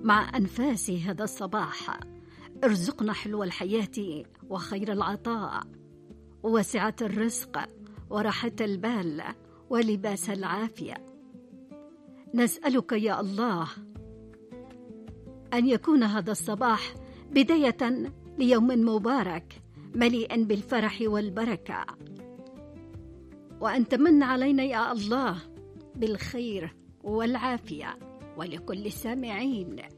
مع أنفاس هذا الصباح. ارزقنا حلو الحياة وخير العطاء ووسعة الرزق وراحة البال ولباس العافية. نسألك يا الله أن يكون هذا الصباح بداية ليوم مبارك مليئا بالفرح والبركة، وأن تمن علينا يا الله بالخير والعافية. ولكل السامعين